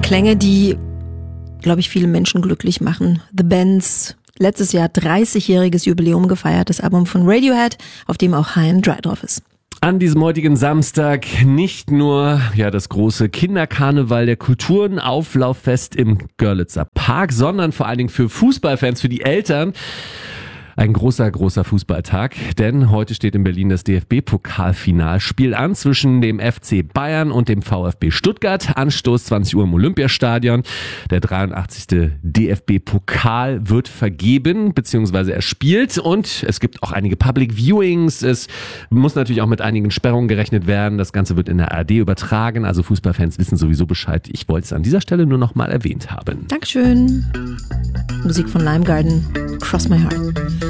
Klänge, die, glaube ich, viele Menschen glücklich machen. The Bends, letztes Jahr 30-jähriges Jubiläum gefeiert, das Album von Radiohead, auf dem auch High and Dry drauf ist. An diesem heutigen Samstag nicht nur das große Kinderkarneval der Kulturen, Auflauffest im Görlitzer Park, sondern vor allen Dingen für Fußballfans, für die Eltern. Ein großer Fußballtag, denn heute steht in Berlin das DFB-Pokalfinalspiel an zwischen dem FC Bayern und dem VfB Stuttgart. Anstoß 20 Uhr im Olympiastadion. Der 83. DFB-Pokal wird vergeben bzw. erspielt und es gibt auch einige Public Viewings. Es muss natürlich auch mit einigen Sperrungen gerechnet werden. Das Ganze wird in der ARD übertragen, also Fußballfans wissen sowieso Bescheid. Ich wollte es an dieser Stelle nur noch mal erwähnt haben. Dankeschön. Musik von Lime Garden, Cross My Heart.